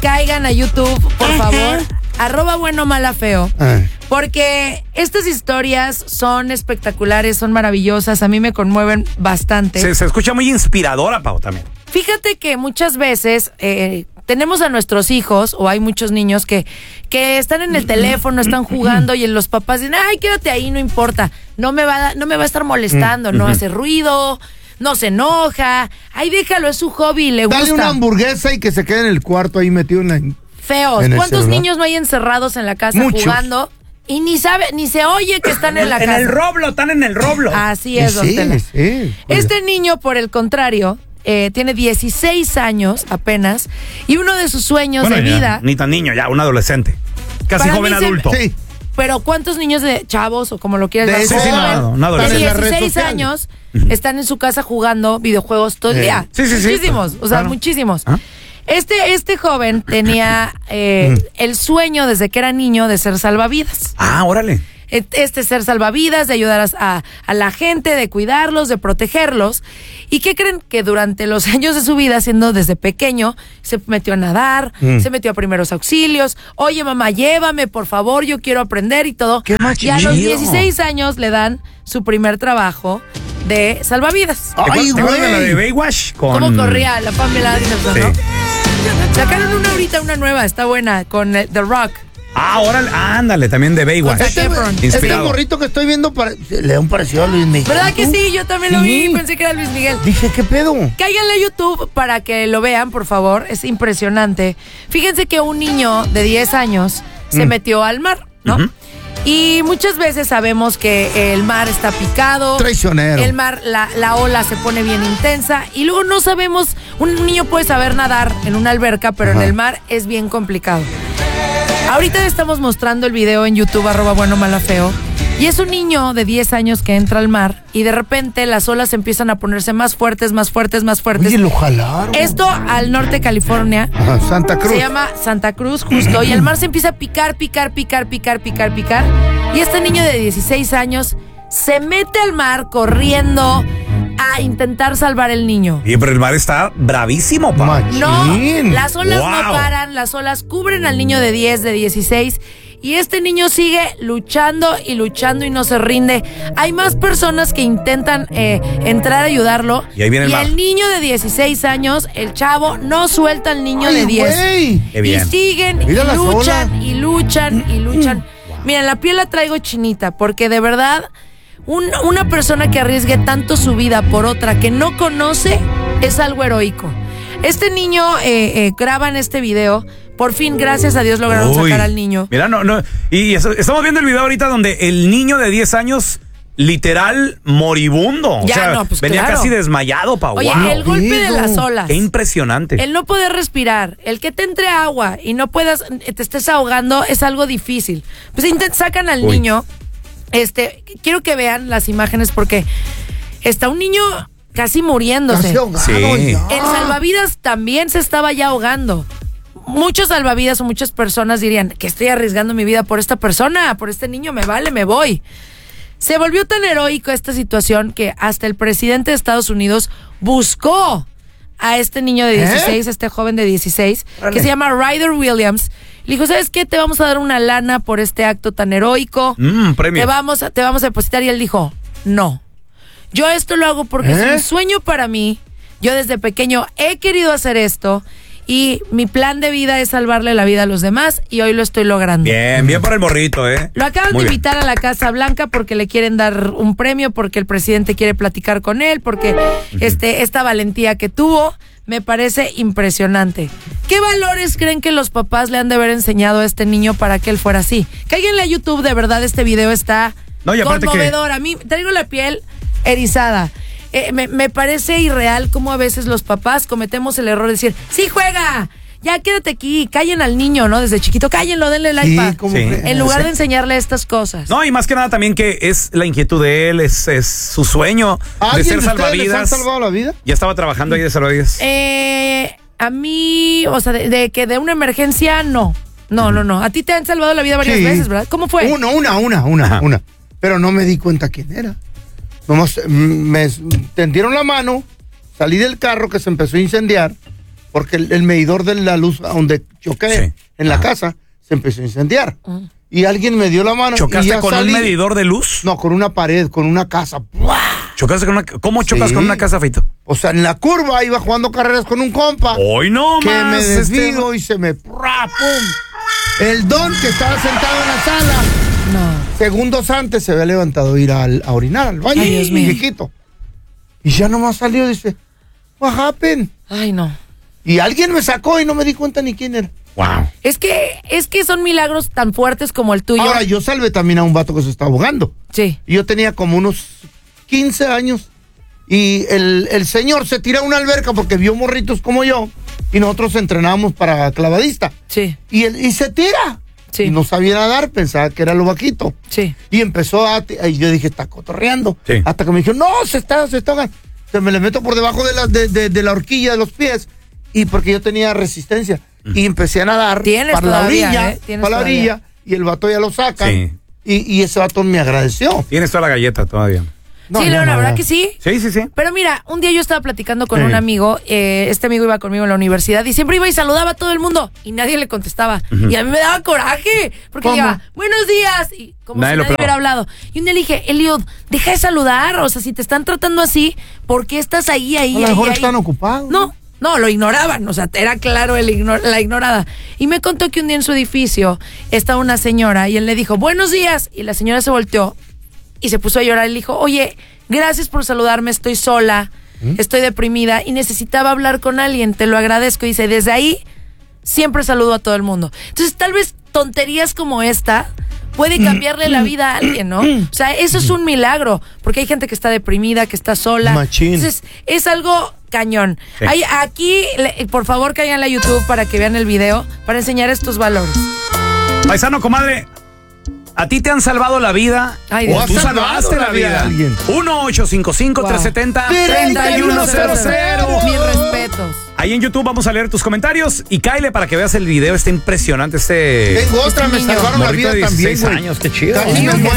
caigan a YouTube, por favor. @buenomalafeo. Porque estas historias son espectaculares, son maravillosas. A mí me conmueven bastante. Se escucha muy inspiradora, Pau, también. Fíjate que muchas veces tenemos a nuestros hijos, o hay muchos niños que están en el teléfono, están jugando y los papás dicen, ay, quédate ahí, no importa, no me va a estar molestando, no hace ruido, no se enoja, ay, déjalo, es su hobby y le gusta. Dale una hamburguesa y que se quede en el cuarto ahí metido en la... Feos. ¿Cuántos niños no hay encerrados en la casa jugando? Y ni se oye que están en la casa. Están en el roblo. Así es, don Tela. Este niño, por el contrario, tiene 16 años apenas, y uno de sus sueños de vida... Ni tan niño, ya, un adolescente. Casi joven adulto. Sí. Pero ¿cuántos niños de chavos, o como lo quieras decir? Un adolescente. De 16 años están en su casa jugando videojuegos todo el día? Sí. Muchísimos, o sea, claro. Muchísimos. Este joven tenía el sueño desde que era niño de ser salvavidas. Órale. Ser salvavidas, de ayudar a la gente, de cuidarlos, de protegerlos. ¿Y qué creen? Que durante los años de su vida, siendo desde pequeño, se metió a nadar, se metió a primeros auxilios. Oye, mamá, llévame, por favor, yo quiero aprender y todo. ¡Qué y a los 16 años le dan su primer trabajo de salvavidas. ¡Ay, güey! La de Baywatch con... ¿Cómo corría la Pamela Anderson, no? Sacaron una nueva, está buena, con The Rock. Órale, ándale, también de Baywatch. Este morrito que estoy viendo le da un parecido a Luis Miguel. ¿Verdad que sí? Yo también lo vi, pensé que era Luis Miguel. Dije, ¿qué pedo? Cáiganle a YouTube para que lo vean, por favor, es impresionante. Fíjense que un niño de 10 años se metió al mar, ¿no? Y muchas veces sabemos que el mar está picado. Traicionero. El mar, la ola se pone bien intensa. Y luego no sabemos, un niño puede saber nadar en una alberca, pero en el mar es bien complicado. Ahorita le estamos mostrando el video en YouTube, @buenomalafeo. Y es un niño de 10 años que entra al mar y de repente las olas empiezan a ponerse más fuertes, más fuertes, más fuertes. Oye, lo jalaron. Esto al norte de California. Santa Cruz. Se llama Santa Cruz, justo. Y el mar se empieza a picar. Y este niño de 16 años se mete al mar corriendo a intentar salvar el niño. Pero el mar está bravísimo, pa. No, las olas no paran, las olas cubren al niño de 10, de 16. Y este niño sigue luchando y no se rinde. Hay más personas que intentan entrar a ayudarlo. Y ahí viene el mar. El niño de 16 años, el chavo, no suelta al niño de 10. Qué bien. Y siguen, y luchan. Miren, la piel la traigo chinita, porque de verdad, una persona que arriesgue tanto su vida por otra que no conoce, es algo heroico. Este niño graba en este video. Por fin, gracias a Dios, lograron sacar al niño. Mira, y estamos viendo el video ahorita donde el niño de 10 años, literal, moribundo. Venía casi desmayado, Pau. Oye, el golpe de las olas. Qué impresionante. El no poder respirar, el que te entre agua y no puedas, te estés ahogando, es algo difícil. Pues sacan al niño. Quiero que vean las imágenes porque está un niño casi muriéndose. Casi ahogado, sí. El salvavidas también se estaba ya ahogando. Muchos salvavidas o muchas personas dirían que estoy arriesgando mi vida por esta persona, por este niño, me vale, me voy. Se volvió tan heroico esta situación que hasta el presidente de Estados Unidos buscó a este niño de 16, este joven de 16, que se llama Ryder Williams. Le dijo, ¿sabes qué? Te vamos a dar una lana por este acto tan heroico. Premio. Te vamos a depositar. Y él dijo, no. Yo esto lo hago porque es un sueño para mí. Yo desde pequeño he querido hacer esto. Y mi plan de vida es salvarle la vida a los demás y hoy lo estoy logrando. Bien por el morrito, Lo acaban de invitar a la Casa Blanca porque le quieren dar un premio, porque el presidente quiere platicar con él, porque esta valentía que tuvo me parece impresionante. ¿Qué valores creen que los papás le han de haber enseñado a este niño para que él fuera así? Cáiganle a YouTube, de verdad este video está conmovedor. A mí traigo la piel erizada. Me parece irreal cómo a veces los papás cometemos el error de decir, sí, juega, ya quédate aquí, callen al niño, ¿no? Desde chiquito, cállenlo, denle el iPad. En lugar de enseñarle estas cosas. No, y más que nada también que es la inquietud de él, es su sueño de ser salvavidas. ¿Les han salvado la vida? Ya estaba trabajando ahí de salvavidas. A mí, o sea, de una emergencia, no. No. A ti te han salvado la vida varias veces, ¿verdad? ¿Cómo fue? Una. Pero no me di cuenta quién era. Nomás me tendieron la mano, salí del carro que se empezó a incendiar, porque el medidor de la luz, donde choqué en la casa, se empezó a incendiar. Y alguien me dio la mano. ¿Chocaste con un medidor de luz? No, con una pared, con una casa. ¿Chocaste con una? ¿Cómo chocas con una casa, Feito? O sea, en la curva iba jugando carreras con un compa. ¡Hoy no que más! Me desvío y se me... ¡Pum! El don que estaba sentado en la sala. No. Segundos antes se había levantado a ir a orinar al baño. Ay, Dios mío. Viejito. Y ya nomás salió y dice, what happened? Ay, no. Y alguien me sacó y no me di cuenta ni quién era. Wow. Es que son milagros tan fuertes como el tuyo. Ahora, yo salvé también a un vato que se estaba ahogando. Sí. Y yo tenía como unos 15 años. Y el señor se tira a una alberca porque vio morritos como yo. Y nosotros entrenábamos para clavadista. Sí. Y se tira. Sí. Y no sabía nadar, pensaba que era lo vaquito. Sí. Y empezó y yo dije, está cotorreando. Sí. Hasta que me dijo, no, se está ahogando. Entonces me le meto por debajo de la horquilla de los pies. Y porque yo tenía resistencia. Y empecé a nadar para la orilla, y el vato ya lo saca. Sí. Y ese vato me agradeció. Tienes toda la galleta todavía. No, sí, la verdad que sí. Sí. Pero mira, un día yo estaba platicando con un amigo, este amigo iba conmigo en la universidad y siempre iba y saludaba a todo el mundo y nadie le contestaba. Y a mí me daba coraje, porque iba, buenos días, y como nadie si nadie hubiera hablado. Y un día le dije, Eliud, deja de saludar, o sea, si te están tratando así, ¿por qué estás ahí? A lo mejor están ocupados. No, lo ignoraban, o sea, era claro la ignorada. Y me contó que un día en su edificio estaba una señora y él le dijo, buenos días, y la señora se volteó y se puso a llorar y le dijo, oye, gracias por saludarme, estoy sola, estoy deprimida y necesitaba hablar con alguien, te lo agradezco. Y dice, desde ahí siempre saludo a todo el mundo. Entonces, tal vez tonterías como esta puede cambiarle la vida a alguien, ¿no? O sea, eso es un milagro, porque hay gente que está deprimida, que está sola. Machín. Entonces, es algo cañón. Sí. Aquí, por favor, caigan a YouTube para que vean el video, para enseñar estos valores. Paisano, comadre, ¿a ti te han salvado la vida? Ay, ¿O tú salvaste la vida de alguien? 1-855-370-3100. Mis respetos. Ahí en YouTube vamos a leer tus comentarios y cáele para que veas el video. Está impresionante Tengo otra, me salvaron la vida también. 16 años, qué chido.